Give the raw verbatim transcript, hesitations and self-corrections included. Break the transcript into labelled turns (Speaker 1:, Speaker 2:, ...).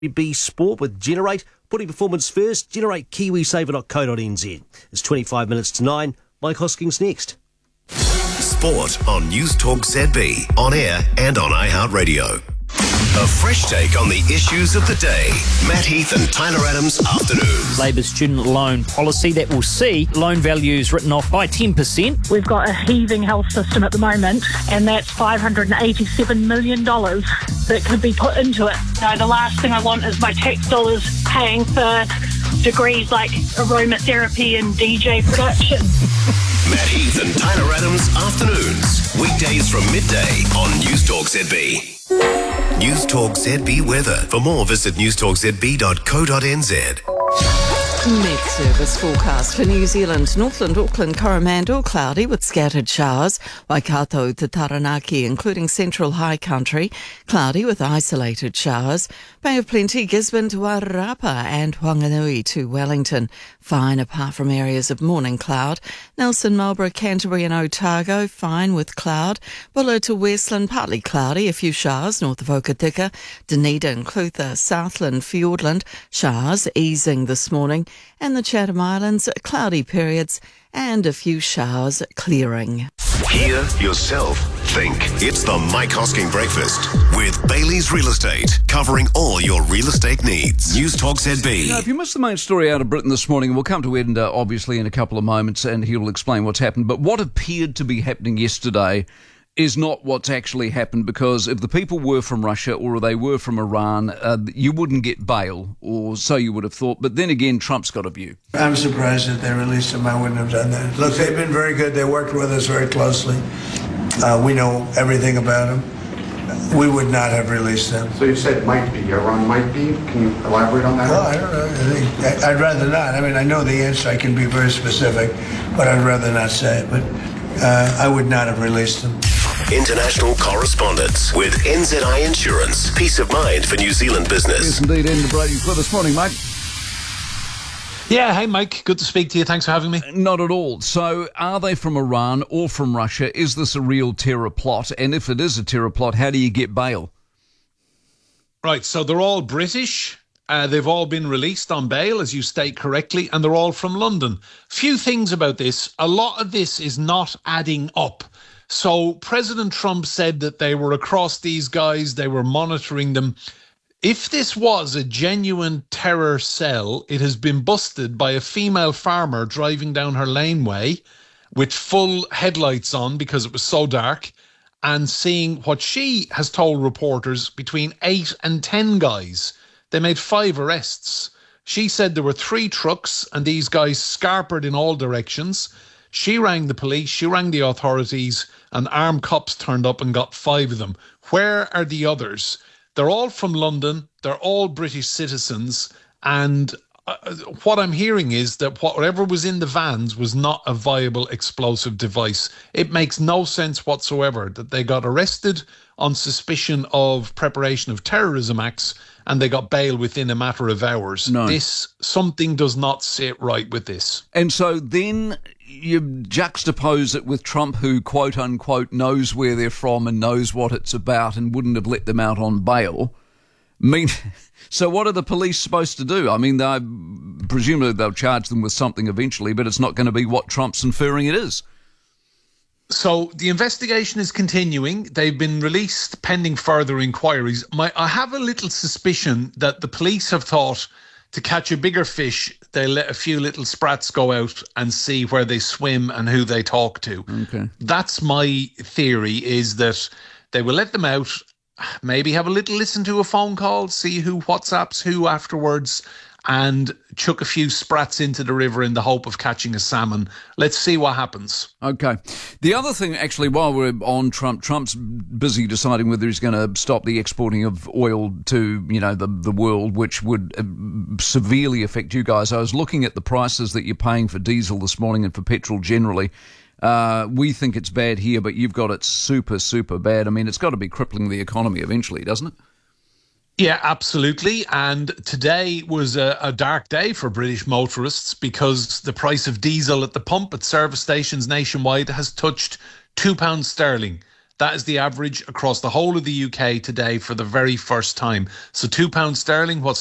Speaker 1: B Sport with Generate. Putting performance first, generate kiwi saver dot co dot n z. It's twenty-five minutes to nine. Mike Hoskins next.
Speaker 2: Sport on News Talk Z B, on air and on iHeartRadio. A fresh take on the issues of the day. Matt Heath and Tyler Adams Afternoons.
Speaker 3: Labour's student loan policy that will see loan values written off by ten percent.
Speaker 4: We've got a heaving health system at the moment, and that's five hundred eighty-seven million dollars that could be put into it. No, the last thing I want is my tax dollars paying for degrees like aromatherapy and D J production.
Speaker 2: Matt Heath and Tyler Adams Afternoons. Weekdays from midday on News Talk Z B. News Talk Z B weather. For more, visit news talk z b dot co dot n z.
Speaker 5: Met Service forecast for New Zealand. Northland, Auckland, Coromandel, cloudy with scattered showers. Waikato to Taranaki, including central high country, cloudy with isolated showers. Bay of Plenty, Gisborne to Wairarapa and Whanganui to Wellington. Fine apart from areas of morning cloud. Nelson, Marlborough, Canterbury and Otago, fine with cloud. Buller to Westland, partly cloudy, a few showers north of Okatika. Dunedin, Clutha, Southland, Fiordland, showers easing this morning. And the Chatham Islands, cloudy periods and a few showers clearing.
Speaker 2: Hear yourself think. It's the Mike Hosking Breakfast with Bailey's Real Estate, covering all your real estate needs. News Talk Z B.
Speaker 6: Now, if you missed the main story out of Britain this morning, we'll come to Ed, uh, obviously, in a couple of moments, and he'll explain what's happened. But what appeared to be happening yesterday is not what's actually happened, because if the people were from Russia or they were from Iran, uh, you wouldn't get bail, or so you would have thought. But then again, Trump's got a view.
Speaker 7: I'm surprised that they released him. I wouldn't have done that. Look, they've been very good. They worked with us very closely. Uh, we know everything about them. We would not have released them.
Speaker 8: So you said might be, Iran might be. Can you elaborate on that?
Speaker 7: Well, I don't know. I think, I'd rather not. I mean, I know the answer. I can be very specific, but I'd rather not say it. But uh, I would not have released them.
Speaker 2: International correspondence with N Z I Insurance. Peace of mind for New Zealand business.
Speaker 6: Yes, indeed. Ed Brady's with us. Morning, mate.
Speaker 9: Yeah, hey Mike, good to speak to you. Thanks for having me.
Speaker 6: Not at all. So are they from Iran or from Russia? Is this a real terror plot? And if it is a terror plot, how do you get bail?
Speaker 9: Right, so they're all British. Uh, they've all been released on bail, as you state correctly, and they're all from London. Few things about this. A lot of this is not adding up. So President Trump said that they were across these guys, they were monitoring them. If this was a genuine terror cell, it has been busted by a female farmer driving down her laneway with full headlights on because it was so dark, and seeing what she has told reporters, between eight and ten guys. They made five arrests. She said there were three trucks and these guys scarpered in all directions. She rang the police, she rang the authorities, and armed cops turned up and got five of them. Where are the others? They're all from London, they're all British citizens, and uh, what I'm hearing is that whatever was in the vans was not a viable explosive device. It makes no sense whatsoever that they got arrested on suspicion of preparation of terrorism acts and they got bail within a matter of hours.
Speaker 6: No.
Speaker 9: This, something does not sit right with this.
Speaker 6: And so then you juxtapose it with Trump, who, quote unquote, knows where they're from and knows what it's about and wouldn't have let them out on bail. I mean, so what are the police supposed to do? I mean, they presumably they'll charge them with something eventually, but it's not going to be what Trump's inferring it is.
Speaker 9: So the investigation is continuing. They've been released pending further inquiries. My, I have a little suspicion that the police have thought to catch a bigger fish, they let a few little sprats go out and see where they swim and who they talk to.
Speaker 6: Okay.
Speaker 9: That's my theory, is that they will let them out, maybe have a little listen to a phone call, see who WhatsApps who afterwards, and chuck a few sprats into the river in the hope of catching a salmon. Let's see what happens.
Speaker 6: Okay. The other thing, actually, while we're on Trump, Trump's busy deciding whether he's going to stop the exporting of oil to, you know, the, the world, which would uh, severely affect you guys. I was looking at the prices that you're paying for diesel this morning and for petrol generally. Uh, we think it's bad here, but you've got it super, super bad. I mean, it's got to be crippling the economy eventually, doesn't it?
Speaker 9: Yeah, absolutely. And today was a, a dark day for British motorists because the price of diesel at the pump at service stations nationwide has touched two pounds sterling. That is the average across the whole of the U K today for the very first time. So two pounds sterling, what's